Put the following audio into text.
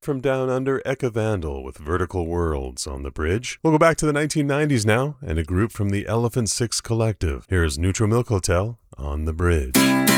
from Down Under, Eka Vandal with Vertical Worlds on the bridge. We'll go back to the 1990s now, and a group from the Elephant Six Collective. Here's Neutral Milk Hotel on the bridge.